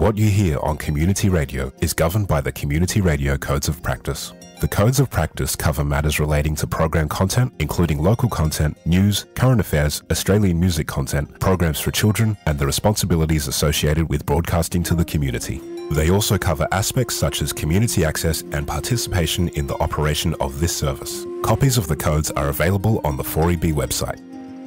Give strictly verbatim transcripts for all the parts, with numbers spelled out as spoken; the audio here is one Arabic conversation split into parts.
What you hear on community radio is governed by the Community Radio Codes of Practice. The Codes of Practice cover matters relating to program content, including local content, news, current affairs, Australian music content, programs for children, and the responsibilities associated with broadcasting to the community. They also cover aspects such as community access and participation in the operation of this service. Copies of the codes are available on the four E B website.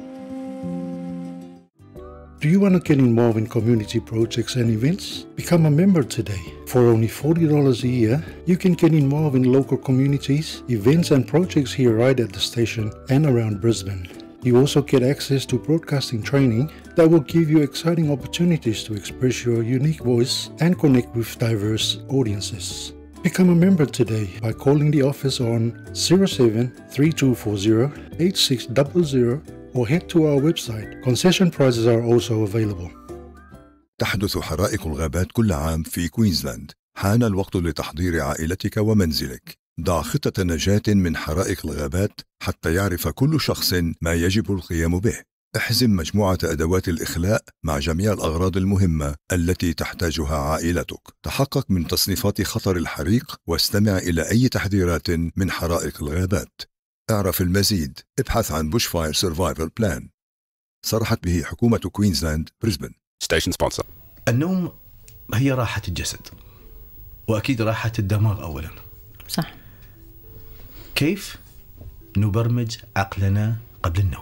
Do you want to get involved in community projects and events? Become a member today. For only forty dollars a year, you can get involved in local communities, events and projects here right at the station and around Brisbane. You also get access to broadcasting training that will give you exciting opportunities to express your unique voice and connect with diverse audiences. Become a member today by calling the office on zero seven three two four zero eight six zero zero or head to our website. Concession prices are also available. تحدث حرائق الغابات كل عام في كوينزلاند. حان الوقت لتحضير عائلتك ومنزلك. ضع خطة نجاة من حرائق الغابات حتى يعرف كل شخص ما يجب القيام به. احزم مجموعة أدوات الإخلاء مع جميع الأغراض المهمة التي تحتاجها عائلتك. تحقق من تصنيفات خطر الحريق واستمع إلى أي تحذيرات من حرائق الغابات. اعرف المزيد. ابحث عن Bushfire Survival Plan. صرحت به حكومة كوينزلاند بريسبن. Station sponsor. النوم هي راحة الجسد وأكيد راحة الدماغ أولا. صح. كيف نبرمج عقلنا قبل النوم؟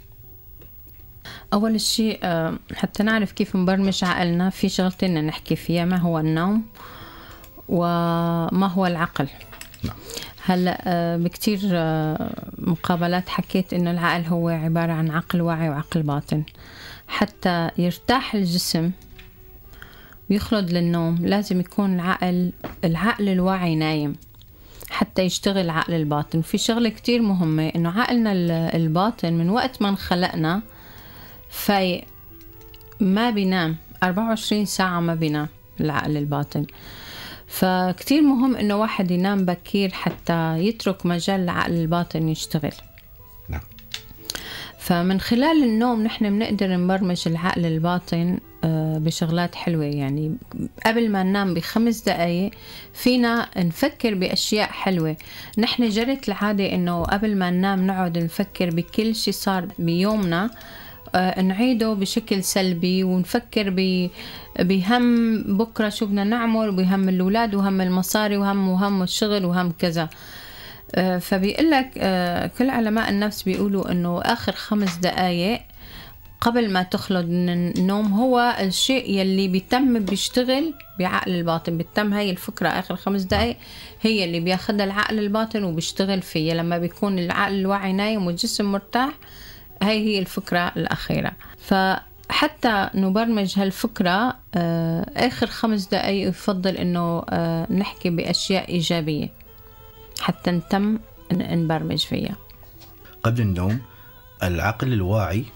أول شيء حتى نعرف كيف نبرمج عقلنا في شغلتين نحكي فيها، ما هو النوم وما هو العقل. نعم. هلا بكتير مقابلات حكيت إنه العقل هو عبارة عن عقل واعي وعقل باطن. حتى يرتاح الجسم ويخلد للنوم لازم يكون العقل العقل الواعي نايم حتى يشتغل العقل الباطن. في شغلة كتير مهمة إنه عقلنا الباطن من وقت ما انخلقنا في ما بينام أربعة وعشرين ساعة، ما بينام العقل الباطن. فكتير مهم إنه واحد ينام بكير حتى يترك مجال العقل الباطن يشتغل. نعم. فمن خلال النوم نحن بنقدر نبرمج العقل الباطن بشغلات حلوة. يعني قبل ما ننام بخمس دقايق فينا نفكر بأشياء حلوة. نحن جرت العادة إنه قبل ما ننام نقعد نفكر بكل شيء صار بيومنا، نعيده بشكل سلبي ونفكر بهم بكرة شو بدنا نعمل، وبهم الأولاد وهم المصاري وهم وهم الشغل وهم كذا. فبيقول لك كل علماء النفس بيقولوا إنه آخر خمس دقايق قبل ما تخلد من النوم هو الشيء يلي بيتم بيشتغل بعقل الباطن. بيتم هاي الفكرة آخر خمس دقايق هي اللي بياخدها العقل الباطن وبيشتغل فيها. لما بيكون العقل الواعي نايم والجسم مرتاح هاي هي الفكرة الأخيرة. فحتى نبرمج هالفكرة آخر خمس دقايق يفضل إنه نحكي بأشياء إيجابية حتى نتم نبرمج فيها. قبل النوم العقل الواعي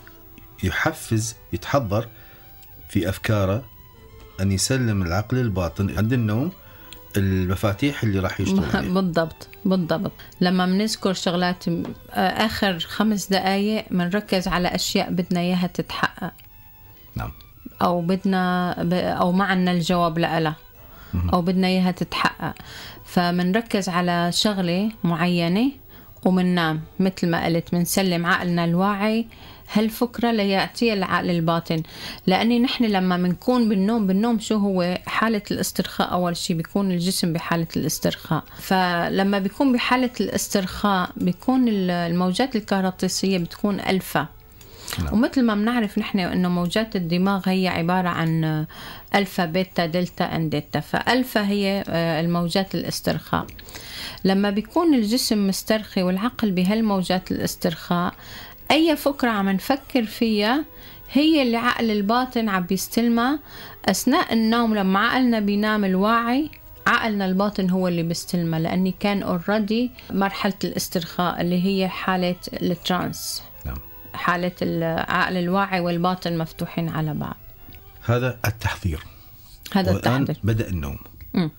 يحفز يتحضر في أفكاره أن يسلم العقل الباطن عند النوم المفاتيح اللي راح يشتغل عليها. بالضبط بالضبط. لما بنذكر شغلات آخر خمس دقايق بنركز على أشياء بدنا إياها تتحقق. نعم. أو بدنا أو معنا الجواب لها أو بدنا إياها تتحقق، فمنركز على شغلة معينة ومننام. مثل ما قلت منسلم عقلنا الواعي هالفكرة ليأتي العقل الباطن. لأني نحن لما منكون بالنوم بالنوم شو هو حالة الاسترخاء. أول شيء بيكون الجسم بحالة الاسترخاء. فلما بيكون بحالة الاسترخاء بيكون الموجات الكهروطيسية بتكون ألفا. نعم. ومثل ما بنعرف نحن إنه موجات الدماغ هي عبارة عن ألفا بيتا دلتا أنديتا. فألفا هي الموجات الاسترخاء. لما بيكون الجسم مسترخي والعقل بهالموجات الاسترخاء أي فكرة عم نفكر فيها هي اللي عقل الباطن عم بيستلمها أثناء النوم. لما عقلنا بينام الواعي عقلنا الباطن هو اللي بيستلمها، لأني كان أوريدي مرحلة الاسترخاء اللي هي حالة الترانس. نعم. حالة العقل الواعي والباطن مفتوحين على بعض. هذا التحضير. هذا التحضير. بدأ النوم. م.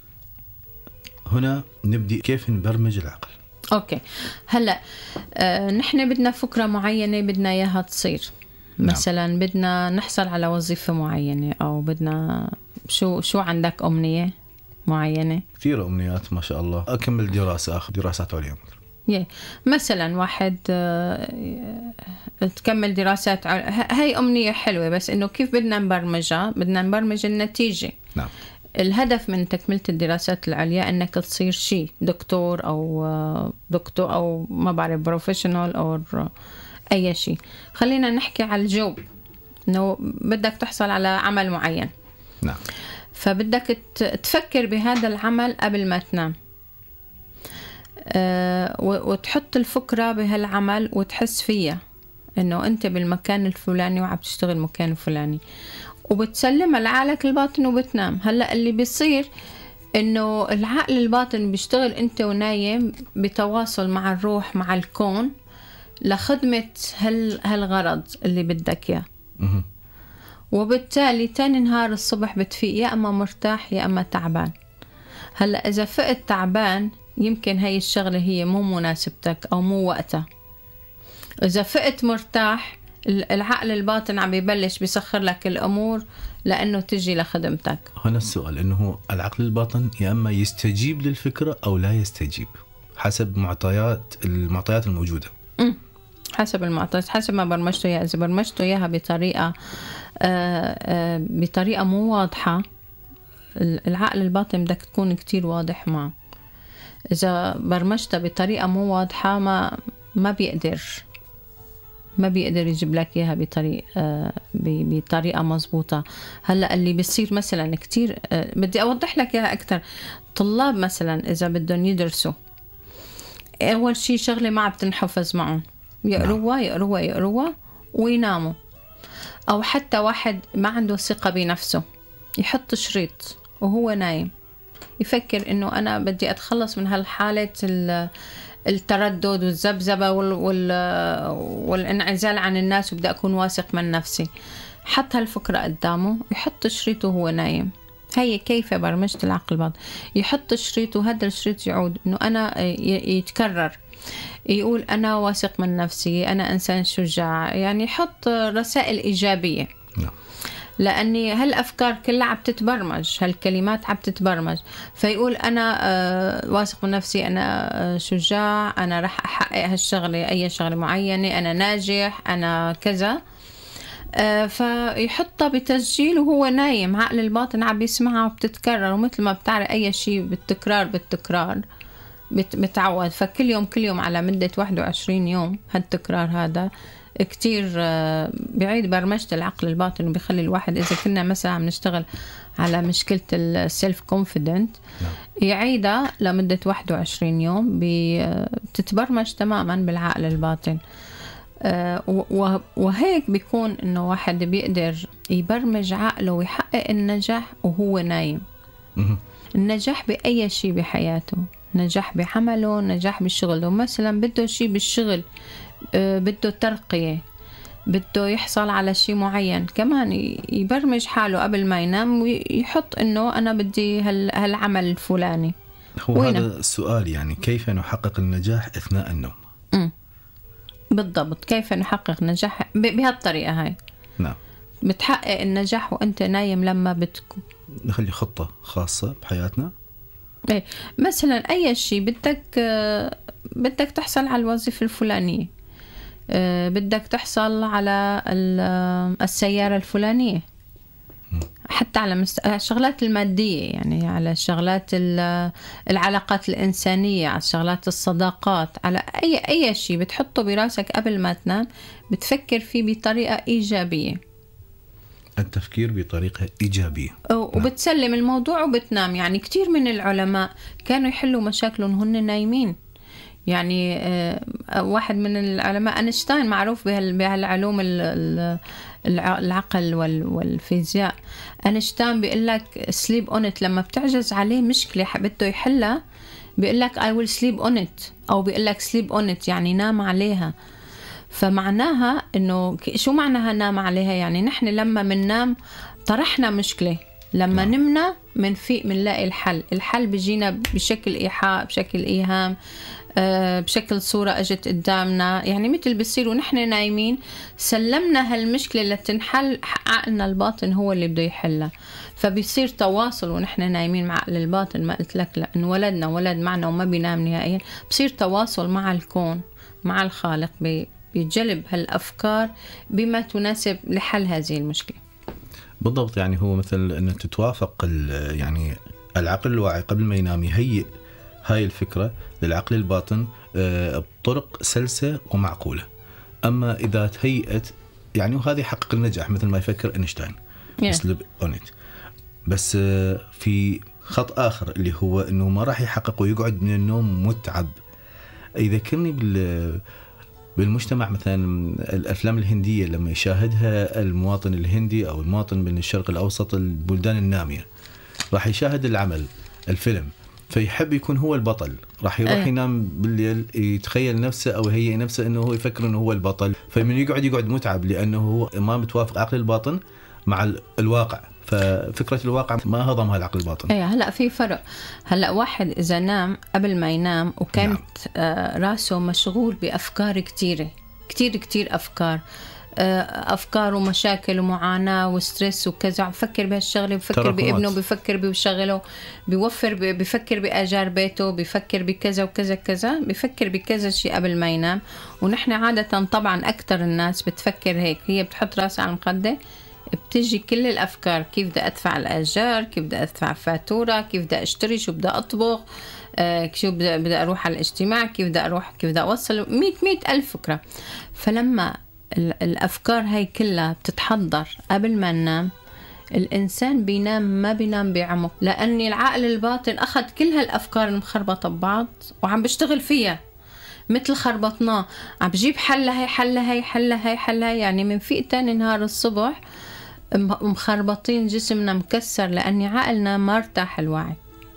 هنا نبدأ كيف نبرمج العقل. أوكي. هلأ آه نحن بدنا فكرة معينة بدنا إياها تصير. نعم. مثلا بدنا نحصل على وظيفة معينة أو بدنا شو شو عندك أمنية معينة؟ كثير أمنيات ما شاء الله. أكمل دراسة، أخذ دراسات عليا yeah. مثلا واحد تكمل دراسات، هاي أمنية حلوة، بس إنه كيف بدنا نبرمجها؟ بدنا نبرمج النتيجة. نعم. الهدف من تكملة الدراسات العليا إنك تصير شيء دكتور أو دكتور أو ما بعرف بروفيشنال أو أي شيء. خلينا نحكي على الجوب، إنه بدك تحصل على عمل معين. نعم. فبدك تفكر بهذا العمل قبل ما تنام، أه وتحط الفكرة بهالعمل وتحس فيها إنه أنت بالمكان الفلاني وعم تشتغل مكان الفلاني، وبتسلمها لعقلك الباطن وبتنام. هلأ اللي بيصير إنه العقل الباطن بيشتغل أنت ونايم بتواصل مع الروح مع الكون لخدمة هال هالغرض اللي بدك إياه، وبالتالي تاني نهار الصبح بتفيق يا أما مرتاح يا أما تعبان. هلأ إذا فقت تعبان يمكن هاي الشغلة هي مو مناسبتك أو مو وقتها. إذا فقت مرتاح العقل الباطن عم بيبلش بيسخر لك الأمور لأنه تجي لخدمتك. هنا السؤال إنه العقل الباطن يا أما يستجيب للفكرة أو لا يستجيب حسب معطيات المعطيات الموجودة. م. حسب المعطيات، حسب ما برمجته إياها. إذا برمجته إياها بطريقة آآ آآ بطريقة مو واضحة، العقل الباطن بدك تكون كتير واضح معه. إذا برمجتها بطريقة مو واضحة ما ما بيقدر ما بيقدر يجيب لك إياها بطريقة بطريقة مزبوطة. هلأ اللي بيصير مثلا كتير، بدي أوضح لك إياها أكتر. طلاب مثلا إذا بدهم يدرسوا، أول شي شغلة ما عم تنحفظ معهم، يقروها يقروها يقروها ويناموا. أو حتى واحد ما عنده ثقة بنفسه يحط شريط وهو نايم، يفكر إنه أنا بدي أتخلص من هالحالة التردد والذبذبة والانعزال عن الناس وبدي أكون واثق من نفسي. حط هالفكرة قدامه، يحط شريطه وهو نايم. هي كيف برمجت العقل الباطن. يحط شريط وهذا الشريط يعود إنه أنا يتكرر، يقول أنا واثق من نفسي، أنا إنسان شجاع، يعني يحط رسائل إيجابية. نعم. لأني هالأفكار كلها عم تتبرمج، هالكلمات عم تتبرمج. فيقول أنا واثق من نفسي، أنا شجاع، أنا رح أحقق هالشغلة، أي شغلة معينة، أنا ناجح، أنا كذا. فيحطها بتسجيل وهو نايم، عقل الباطن عم بيسمعها وبتتكرر. ومثل ما بتعرف أي شيء بالتكرار بالتكرار بتعود. فكل يوم كل يوم على مدة واحد وعشرين يوم هالتكرار هذا كتير بعيد برمجة العقل الباطن، وبيخلي الواحد إذا كنا مثلا عم نشتغل على مشكلة السيلف كونفيدنت يعيدها لمدة واحد وعشرين يوم بتتبرمج تماما بالعقل الباطن. وهيك بيكون إنه واحد بيقدر يبرمج عقله ويحقق النجاح وهو نايم. النجاح بأي شيء بحياته، نجاح بعمله، نجاح بالشغل. مثلا بده شيء بالشغل، بده ترقية، بده يحصل على شيء معين، كمان يبرمج حاله قبل ما ينام ويحط إنه أنا بدي هالعمل الفلاني. هو هذا السؤال، يعني كيف نحقق النجاح أثناء النوم؟ م. بالضبط، كيف نحقق نجاح بهالطريقة هاي. نعم. بتحقق النجاح وأنت نايم لما بتكون نخلي خطة خاصة بحياتنا. إيه مثلا أي شيء بدك بدك تحصل على الوظيفة الفلانية، بدك تحصل على السيارة الفلانية، حتى على الشغلات المادية، يعني على شغلات العلاقات الإنسانية، على شغلات الصداقات، على أي أي شيء بتحطه براسك قبل ما تنام بتفكر فيه بطريقة إيجابية. التفكير بطريقة إيجابية. وبتسلم الموضوع وبتنام. يعني كتير من العلماء كانوا يحلوا مشاكلهم هن نايمين. يعني واحد من العلماء أينشتاين معروف بهالعلوم العقل والفيزياء. أينشتاين بيقول لك sleep on it، لما بتعجز عليه مشكلة بده يحلها بيقول لك I will sleep on it، أو بيقول لك sleep on it يعني نام عليها. فمعناها إنه شو معناها نام عليها؟ يعني نحن لما مننام طرحنا مشكلة لما نعم. نمنا منفيق منلاقي الحل. الحل بيجينا بشكل إيحاء، بشكل إيهام، آه، بشكل صورة أجت قدامنا. يعني مثل بيصير ونحن نايمين سلمنا هالمشكلة لتنحل، عقلنا الباطن هو اللي بده يحلها. فبيصير تواصل ونحن نايمين مع عقل الباطن. ما قلت لك لأن ولدنا ولد معنا وما بينام نهائيا، بصير تواصل مع الكون مع الخالق بجلب هالأفكار بما تناسب لحل هذه المشكلة. بالضبط. يعني هو مثل أن تتوافق يعني العقل الواعي قبل ما ينام يهيئ هاي الفكرة للعقل الباطن بطرق سلسة ومعقولة. أما إذا تهيئت يعني وهذه حقق النجاح مثل ما يفكر أينشتاين اسلوب أونيت. بس في خط آخر اللي هو أنه ما راح يحقق ويقعد من النوم متعب. يذكرني بال بالمجتمع مثلا الأفلام الهندية لما يشاهدها المواطن الهندي أو المواطن من الشرق الأوسط البلدان النامية، راح يشاهد العمل الفيلم فيحب يكون هو البطل، راح يروح ينام بالليل يتخيل نفسه أو يهيئ نفسه أنه هو يفكر أنه هو البطل، فمن يقعد يقعد متعب لأنه هو ما متوافق عقل الباطن مع الواقع. ففكرة الواقع ما هضمها العقل الباطن. ايه هلا في فرق. هلا واحد اذا نام قبل ما ينام وكانت نعم. آه راسه مشغول بافكار كتيره كتير كتير افكار آه افكار ومشاكل ومعاناه وستريس وكذا، بفكر بهالشغله، بفكر بابنه، بفكر بشغله، بيوفر بفكر باجار بيته، بفكر بكذا وكذا كذا، بفكر بكذا شيء قبل ما ينام. ونحن عاده طبعا اكثر الناس بتفكر هيك، هي بتحط راسها على المخده بتجي كل الأفكار، كيف بدي أدفع الأجار، كيف بدي أدفع فاتورة، كيف بدي أشتري، شو بدي أطبخ، آه، شو بدي, بدي أروح على الاجتماع، كيف بدي أروح، كيف بدي أوصل، مية مية ألف فكرة. فلما الأفكار هاي كلها بتتحضر قبل ما ننام، الإنسان بينام ما بينام بعمق، لأن العقل الباطن أخذ كل هالأفكار المخربطة ببعض وعم بيشتغل فيها مثل خربطناه، عم بجيب حلها هي حلها هي حلها هي حلها. يعني من فيق تاني نهار الصبح مخربطين، جسمنا مكسر لأن عقلنا ما ارتاح الوعي.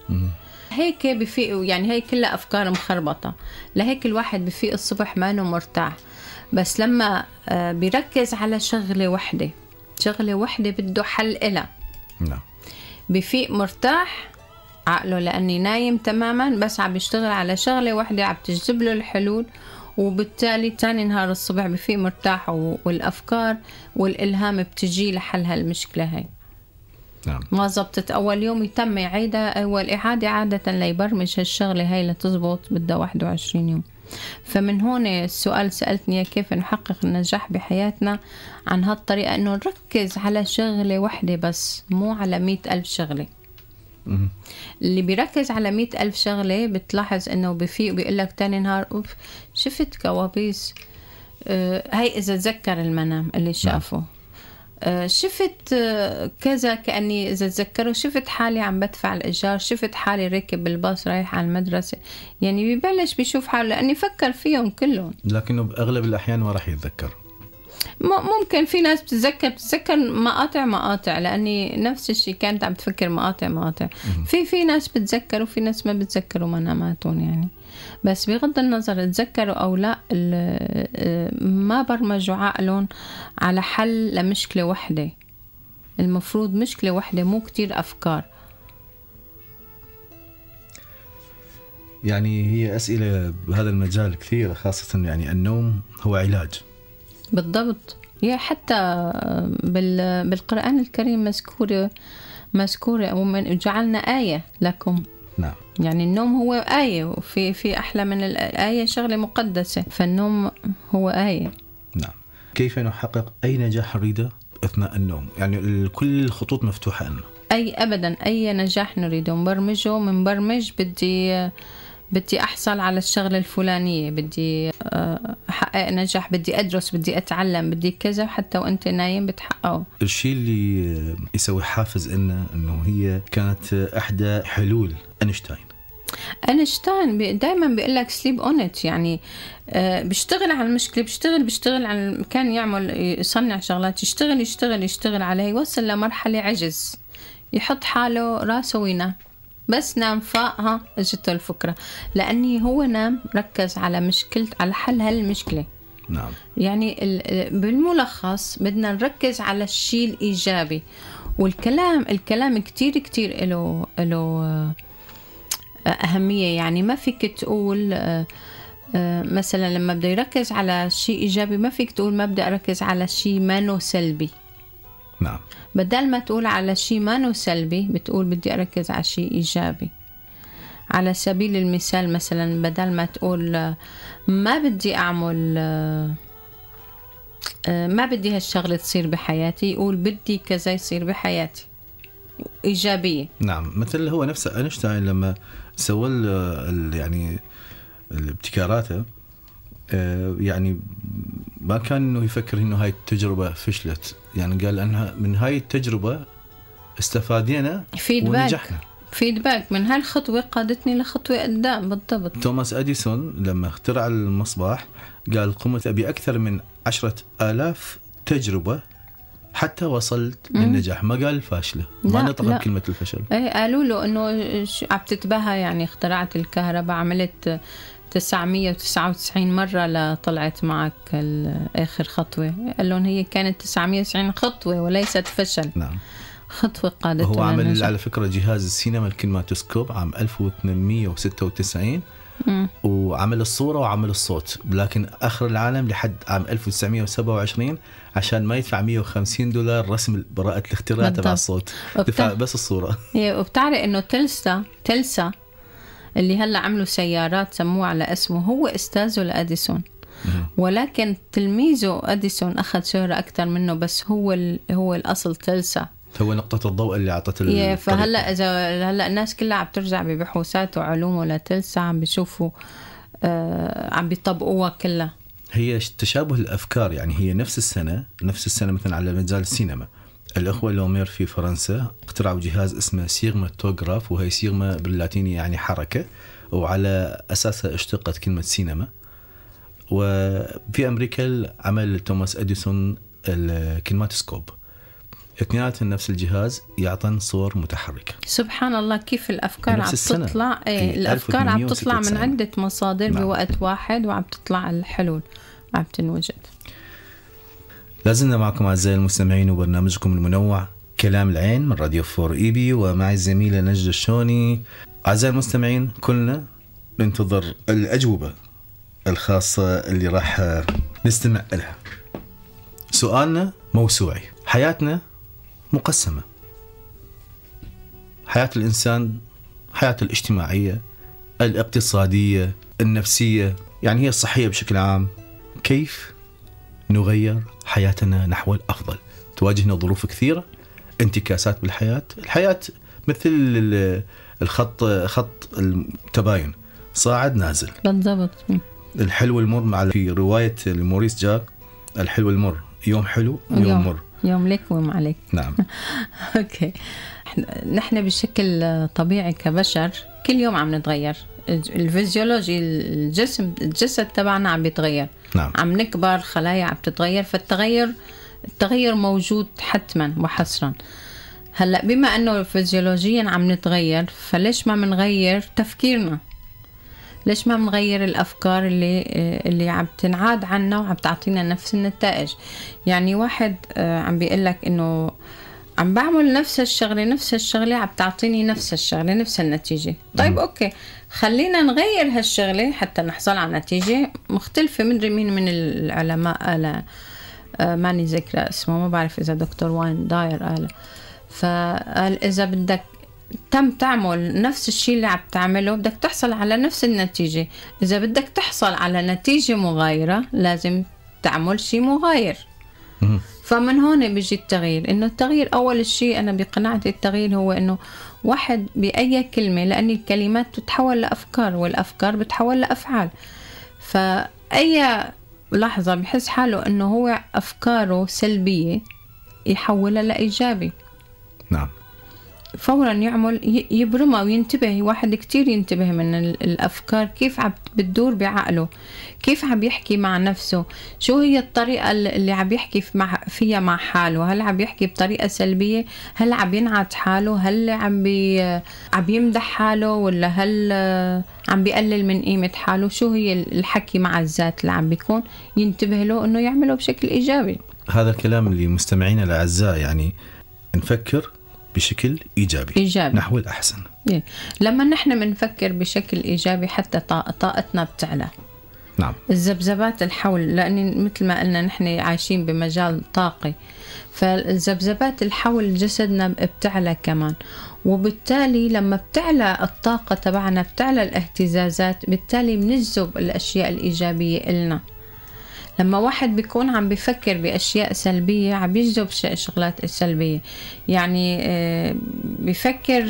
هيك بفيق، يعني هي كلها أفكار مخربطة، لهيك الواحد بفيق الصبح ما انه مرتاح. بس لما بيركز على شغلة وحدة، شغلة وحدة بده حل إلها، نعم، بفيق مرتاح عقله لأني نايم تماما، بس عم بيشتغل على شغلة واحدة عم تجذب له الحلول، وبالتالي تاني نهار الصبح بفيق مرتاح والأفكار والإلهام بتجي لحل هالمشكلة هاي. نعم. ما زبطت أول يوم يتم يعيدها، والإعادة عادة ليبرمج هالشغلة هاي لتزبط بدها واحد وعشرين يوم. فمن هون السؤال سألتني كيف نحقق النجاح بحياتنا عن هالطريقة، أنه نركز على شغلة واحدة بس، مو على مئة ألف شغلة. مم. اللي بيركز على مئة ألف شغلة بتلاحظ أنه بفيق بيقول لك تاني نهار أوف شفت كوابيس. آه هاي إذا تذكر المنام اللي شافه. آه شفت آه كذا، كأني إذا تذكروا شفت حالي عم بدفع الإيجار، شفت حالي راكب بالباص رايح على المدرسة. يعني بيبلش بيشوف حاله لأني فكر فيهم كلهم، لكنه بأغلب الأحيان ما راح يتذكر. ممكن في ناس بتتذكر بتتذكر مقاطع مقاطع، لأني نفس الشيء كانت عم تفكر مقاطع مقاطع. في في ناس بتتذكر وفي ناس ما بتتذكروا مناماتهم. يعني بس بغض النظر تذكروا أو لا، ما برمجوا عقلهم على حل لمشكلة واحدة. المفروض مشكلة واحدة مو كتير أفكار. يعني هي أسئلة بهذا المجال كثيرة، خاصة يعني النوم هو علاج. بالضبط. هي حتى بالقرآن الكريم مذكورة مذكورة ومن جعلنا آية لكم. نعم. يعني النوم هو آية، وفي في أحلى من الآية شغلة مقدسة، فالنوم هو آية. نعم. كيف نحقق أي نجاح نريده أثناء النوم؟ يعني كل الخطوط مفتوحة لنا. أي أبدا أي نجاح نريده نبرمجه. من برمج بدي بدي أحصل على الشغلة الفلانية، بدي أحقق نجاح، بدي أدرس، بدي أتعلم، بدي كذا، حتى وأنت نايم بتحققه. الشيء اللي يسوي حافز إنه إنه هي كانت إحدى حلول أينشتاين. أينشتاين دائما بيقول لك سليب أونت، يعني بيشتغل على المشكلة، بيشتغل بيشتغل على، كان يعمل يصنع شغلات، يشتغل يشتغل يشتغل عليه، يوصل لمرحلة عجز، يحط حاله راسه وينام. بس نام فاقها اجته الفكرة، لأني هو نام ركز على مشكلة، على حل هالمشكلة. نعم. يعني بالملخص بدنا نركز على الشيء الإيجابي، والكلام الكلام كتير كتير له له أهمية. يعني ما فيك تقول مثلا لما بدي يركز على شيء إيجابي ما فيك تقول ما بدي أركز على شيء مانو سلبي. نعم. بدل ما تقول على شيء مانو سلبي بتقول بدي أركز على شيء إيجابي. على سبيل المثال مثلا بدل ما تقول ما بدي أعمل ما بدي هالشغلة تصير بحياتي، يقول بدي كذا يصير بحياتي، إيجابية. نعم. مثل هو نفسه أينشتاين لما سوى يعني الابتكاراته، يعني ما كان إنه يفكر إنه هاي التجربة فشلت، يعني قال أنها من هاي التجربة استفادينا ونجحنا. فيدباك من هالخطوة قادتني لخطوة قدام. بالضبط. توماس أديسون لما اخترع المصباح قال قمت أبي أكثر من عشرة آلاف تجربة حتى وصلت للنجاح. ما قال فاشلة، ما نطق بكلمة الفشل. ايه قالوا له انه عم تتباهى، يعني اخترعت الكهرباء، عملت تسعمية وتسعة وتسعين مرة لطلعت معك آخر خطوة. قال لهم هي كانت تسعمية وتسعين خطوة وليست فشل. نعم. خطوة قادته. هو عمل للنجاح. على فكرة جهاز السينما الكينماتوسكوب عام ألف وثمانمية وستة وتسعين، م. وعمل الصورة وعمل الصوت، لكن آخر العالم لحد عام ألف وتسعمية وسبعة وعشرين عشان ما يدفع مية وخمسين دولار رسم براءة الاختراع تبع الصوت، دفع بس الصورة. وبتعرف إنه تلسا تلسا اللي هلا عملوا سيارات سموه على اسمه، هو استاذه لأديسون، ولكن تلميذه أديسون أخذ شهرة أكثر منه، بس هو هو الأصل تلسا، هو نقطة الضوء اللي عطت الطريق. فهلا إذا هلا الناس كلها عم ترجع ببحوثات وعلوم لتلسا، عم بيشوفوا آه عم بيطبقوها كلها. هي تشابه الأفكار، يعني هي نفس السنة نفس السنة مثلا على مجال السينما، الأخوة لومير في فرنسا اخترعوا جهاز اسمه سيغماتوغراف، وهي سيغما باللاتيني يعني حركة، وعلى أساسها اشتقت كلمة سينما. وفي أمريكا عمل توماس أديسون الكينماتوسكوب، اثنيناتهم نفس الجهاز يعطن صور متحركة. سبحان الله كيف الأفكار عم تطلع. ايه الأفكار عم تطلع من عدة مصادر. نعم. بوقت واحد وعم تطلع الحلول عم تنوجد. لازلنا معكم أعزائي المستمعين وبرنامجكم المنوع كلام العين من راديو فور إي بي، ومعي الزميلة نجد الشوني. أعزائي المستمعين كلنا ننتظر الأجوبة الخاصة اللي راح نستمع لها. سؤالنا موسوعي، حياتنا مقسمة، حياة الإنسان، حياته الاجتماعية، الاقتصادية، النفسية، يعني هي الصحية بشكل عام. كيف نغير حياتنا نحو الأفضل؟ تواجهنا ظروف كثيرة، انتكاسات بالحياة. الحياة مثل الخط خط التباين، صاعد نازل. بالضبط. الحلو والمر، مع في رواية موريس جاك الحلو والمر، يوم حلو ويوم يوم مر، يوم لك ويوم عليك. نعم. اوكي. نحن بشكل طبيعي كبشر كل يوم عم نتغير، الفيزيولوجي الجسم الجسد تبعنا عم بيتغير. نعم. عم نكبر، خلايا عم تتغير، فالتغير التغير موجود حتما وحصرا. هلا بما انه فيزيولوجيا عم نتغير، فليش ما منغير تفكيرنا؟ ليش ما منغير الأفكار اللي اللي عم تنعاد عنا وعم تعطينا نفس النتائج؟ يعني واحد عم بيقول لك إنه عم بعمل نفس الشغلة نفس الشغلة عم تعطيني نفس الشغلة نفس النتيجة. طيب أوكي، خلينا نغير هالشغلة حتى نحصل على نتيجة مختلفة. مدري مين من العلماء قال، ماني ذكرى اسمه، ما بعرف إذا دكتور واين داير قال، فقال إذا بدك تم تعمل نفس الشيء اللي عم تعمله بدك تحصل على نفس النتيجة. إذا بدك تحصل على نتيجة مغايرة لازم تعمل شيء مغاير. فمن هون بيجي التغيير. إنه التغيير أول شيء أنا بقناعتي التغيير هو إنه واحد بأي كلمة، لأن الكلمات بتتحول لأفكار والأفكار بتتحول لأفعال. فأي لحظة بحس حاله إنه هو أفكاره سلبية يحولها لإيجابي. نعم. فورا يعمل يبرمها وينتبه. واحد كتير ينتبه من الأفكار كيف عم بتدور بعقله، كيف عم يحكي مع نفسه، شو هي الطريقة اللي عم يحكي مع فيها مع حاله. هل عم يحكي بطريقة سلبية؟ هل عم ينعت حاله؟ هل عم بي عم يمدح حاله؟ ولا هل عم بيقلل من قيمة حاله؟ شو هي الحكي مع الذات اللي عم بيكون؟ ينتبه له إنه يعمله بشكل إيجابي. هذا الكلام اللي مستمعينا الأعزاء يعني نفكر بشكل إيجابي, إيجابي. نحو الأحسن. إيه. لما نحن بنفكر بشكل إيجابي حتى طاقتنا بتعلى. نعم. الذبذبات الحول، لأن مثل ما قلنا نحن عايشين بمجال طاقي، فالذبذبات الحول جسدنا بتعلى كمان، وبالتالي لما بتعلى الطاقة تبعنا بتعلى الاهتزازات، بالتالي بنجذب الأشياء الإيجابية إلنا. لما واحد بيكون عم بيفكر بأشياء سلبية عم بيجذب شغلات سلبية، يعني بيفكر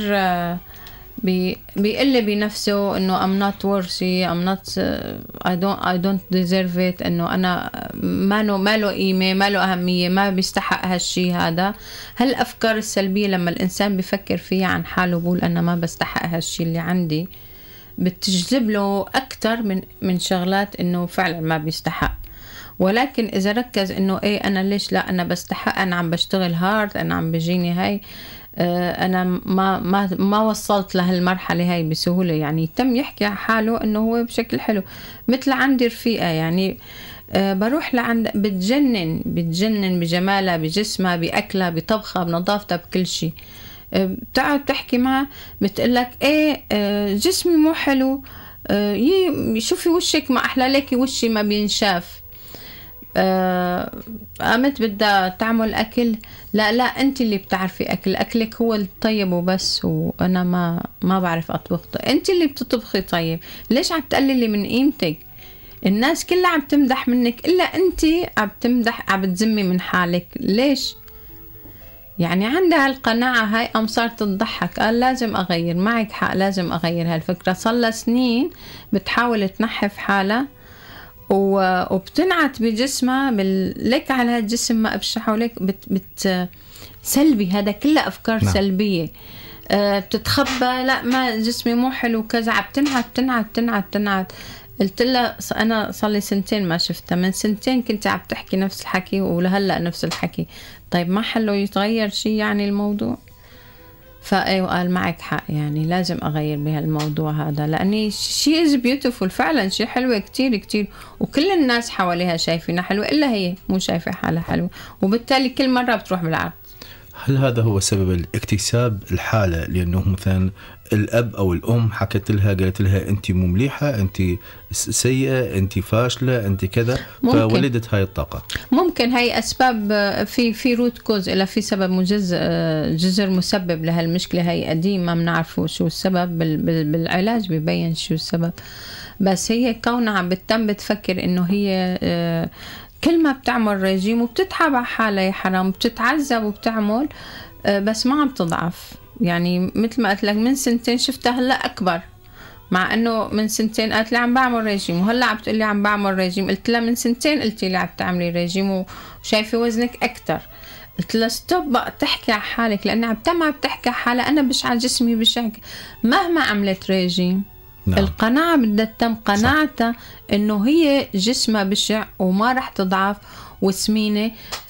بيقل بنفسه إنه I'm not worthy, I'm not I don't I don't deserve it، إنه أنا ما له ما له قيمة، ما له أهمية، ما بيستحق هالشي هذا. هالأفكار السلبية لما الإنسان بيفكر فيها عن حاله بقول أنا ما بستحق هالشي اللي عندي، بتجذب له أكتر من من شغلات إنه فعلا ما بيستحق. ولكن إذا ركز إنه إيه أنا ليش لا أنا بستحق، أنا عم بشتغل هارد، أنا عم بجيني هاي، أنا ما ما ما وصلت لهالمرحلة هاي بسهولة، يعني تم يحكي عن حاله إنه هو بشكل حلو. مثل عندي رفيقة يعني بروح لعند بتجنن بتجنن بجمالها، بجسمها، بأكلها، بطبخها، بنظافتها، بكل شيء. بتقعد تحكي معها بتقلك إيه جسمي مو حلو، شوفي وشك ما أحلى لك، وشي ما بينشاف. قامت بدها تعمل أكل، لا لا أنت اللي بتعرفي أكل، أكلك هو الطيب وبس، وأنا ما ما بعرف أطبخ. أنت اللي بتطبخي طيب، ليش عم تقللي من قيمتك؟ الناس كلها عم تمدح منك إلا أنت عم تمدح، عم تزمي من حالك. ليش؟ يعني عندها القناعة هاي، أم صارت تضحك، قال لازم أغير. معك حق، لازم أغير هالفكرة. صار سنين بتحاول تنحف حالها وبتنعت بجسمها لك على هالجسم ما أبشحه لك، بت بت سلبي. هذا كله أفكار نعم. سلبية. أه بتتخبى، لا ما جسمي مو حلو كذا، عم تنعت تنعت تنعت تنعت. قلت لها أنا صار لي سنتين ما شفتها، من سنتين كنت عم تحكي نفس الحكي ولهلأ نفس الحكي. طيب ما حلو يتغير شيء يعني الموضوع؟ فأيوة قال معك حق، يعني لازم أغير بهالموضوع هذا، لأني شيء is beautiful فعلا، شيء حلوة كتير كتير، وكل الناس حواليها شايفينها حلوة إلا هي مو شايفة حالها حلوة، وبالتالي كل مرة بتروح بالعرض. هل هذا هو سبب الاكتساب الحالة؟ لأنه مثلا الأب أو الأم حكت لها قالت لها أنت مو مليحة، أنت سيئة، أنت فاشلة، أنت كذا، فولدت هاي الطاقة. ممكن هاي أسباب، في في روت كوز، إلا في سبب مجز جذر مسبب لهالمشكلة هاي قديم ما بنعرفه شو السبب، بالعلاج بيبين شو السبب. بس هي كونها عم بتتم بتفكر إنه هي كل ما بتعمل ريجيم وبتتعب على حالها يا حرام، بتتعذب وبتعمل بس ما عم تضعف. يعني مثل ما قلت لك من سنتين شفتها هلا أكبر، مع إنه من سنتين قالت لي عم بعمل ريجيم، وهلا عم بتقول لي عم بعمل ريجيم. قلت لها من سنتين قلتي لي عم تعملي ريجيم وشايفة وزنك أكتر. قلت لها ستوب بقى تحكي على حالك، لأنها عم تما بتحكي على حالها، أنا بشع جسمي بشع مهما عملت ريجيم. نعم. القناعة بدها تتم، قناعتها إنه هي جسمها بشع وما رح تضعف وسمينة،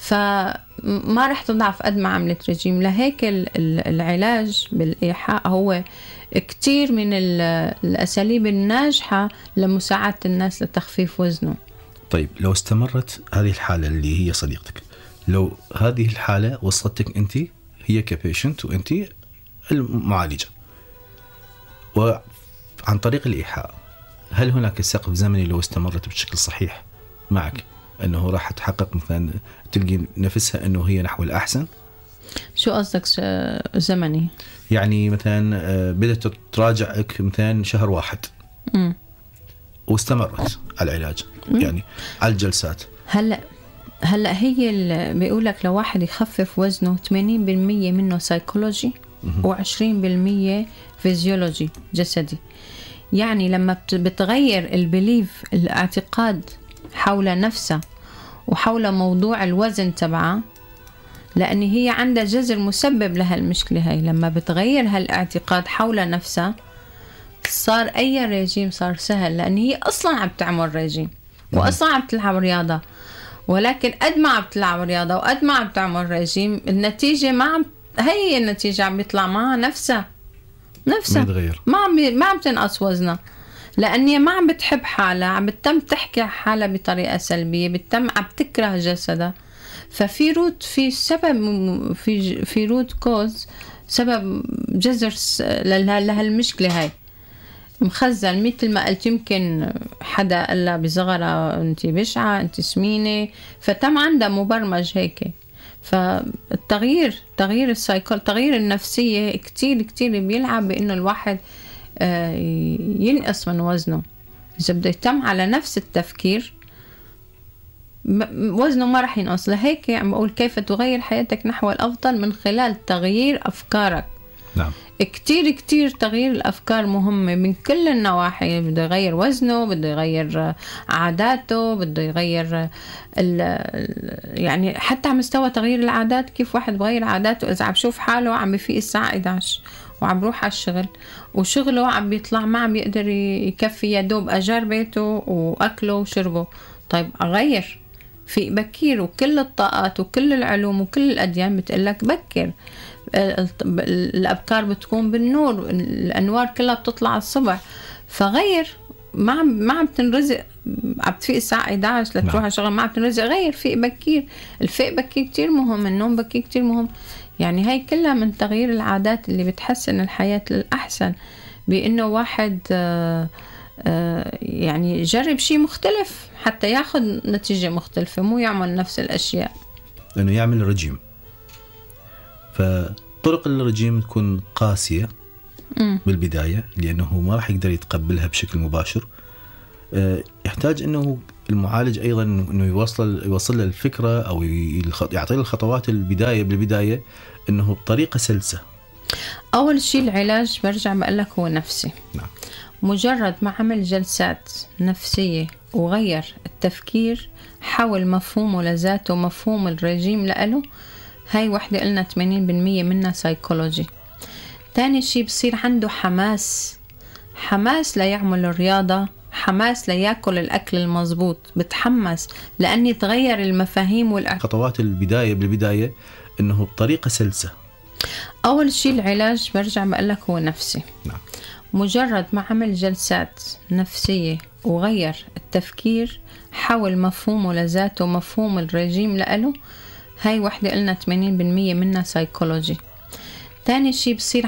فما رح تضعف قد ما عملت رجيم. لهيك العلاج بالإيحاء هو كتير من الأساليب الناجحة لمساعدة الناس لتخفيف وزنه. طيب لو استمرت هذه الحالة اللي هي صديقتك، لو هذه الحالة وصلتك أنت هي كبيشنت وأنت المعالجة وعن طريق الإيحاء، هل هناك سقف زمني لو استمرت بشكل صحيح معك أنه راح تحقق مثلا تلقي نفسها أنه هي نحو الأحسن؟ شو قصدك زمني؟ يعني مثلا بدأت تراجعك مثلا شهر واحد م. واستمرت على العلاج م. يعني على الجلسات. هلأ هلأ هي اللي بيقولك لو واحد يخفف وزنه ثمانين بالمية منه سايكولوجي وعشرين بالمية فيزيولوجي جسدي. يعني لما بتغير البليف الاعتقاد حول نفسها وحول موضوع الوزن تبعها، لأن هي عندها جذر مسبب لها المشكلة هاي، لما بتغير هالاعتقاد حول نفسها صار أي ريجيم صار سهل، لأن هي أصلا عم تعمل ريجيم وأصلا عم تلعب رياضة، ولكن قد ما عم تلعب رياضة وقد ما عم تعمل ريجيم النتيجة ما عم هي النتيجة عم بيطلع معها نفسها نفسها ما عم ما عم تنقص وزنها، لأني ما عم بتحب حالها، عم بتم تحكي حالها بطريقة سلبية، بتم عم تكره جسدها. ففي روت في سبب في في روت كوز سبب جذر لهالمشكلة هاي مخزن. مثل ما قلت يمكن حدا قال لها بصغرها انت بشعة انت سمينة فتم عندها مبرمج هيك. فالتغيير تغيير السايكول تغيير النفسية كتير كتير بيلعب بانه الواحد ينقص من وزنه. اذا بده يتم على نفس التفكير وزنه ما رح ينقص. لهيك عم بقول كيف تغير حياتك نحو الافضل من خلال تغيير افكارك. نعم. كتير كتير تغيير الأفكار مهمة من كل النواحي. بده يغير وزنه، بده يغير عاداته، بده يغير يعني حتى على مستوى تغيير العادات. كيف واحد بغير عاداته إذا عم بشوف حاله عم بفيق الساعة إحدى عشر وعم بروح على الشغل وشغله عم بيطلع ما عم بيقدر يكفي يدوب أجار بيته وأكله وشربه. طيب أغير في بكير. وكل الطاقات وكل العلوم وكل الأديان بتقلك بكر. الأبكار بتكون بالنور، الأنوار كلها بتطلع الصبح. فغير. ما عم ما عم تنرزق عم تفيق الساعة إحدى عشر لتروح على شغل ما عم تنرزق. غير فيق بكير. الفيق بكير كتير مهم، النوم بكير كتير مهم. يعني هاي كلها من تغيير العادات اللي بتحسن الحياة للأحسن. بأنه واحد آآ آآ يعني يجرب شيء مختلف حتى ياخد نتيجة مختلفة، مو يعمل نفس الأشياء. لأنه يعمل رجيم. فطرق الرجيم تكون قاسية م. بالبداية لأنه ما راح يقدر يتقبلها بشكل مباشر. يحتاج أنه المعالج أيضا أنه يوصل يوصل له الفكرة أو يعطي له الخطوات البداية بالبداية أنه بطريقة سلسة. أول شيء العلاج برجع بقول لك هو نفسي. نعم. مجرد ما عمل جلسات نفسية وغير التفكير حول مفهومه لذاته مفهوم الرجيم لأله، هاي وحدة قلنا ثمانين بالمية منها سايكولوجي. تاني شي بصير عنده حماس حماس ليعمل الرياضة، حماس ليأكل الأكل المضبوط. بتحمس لأن يتغير المفاهيم والأ... خطوات البداية بالبداية إنه بطريقة سلسة. أول شي العلاج برجع بقولك هو نفسي. نعم. مجرد ما عمل جلسات نفسية وغير التفكير حول مفهومه لذاته مفهوم الرجيم لأله، هاي وحدة قلنا ثمانين بالمية منها سايكولوجي. تاني شي بصير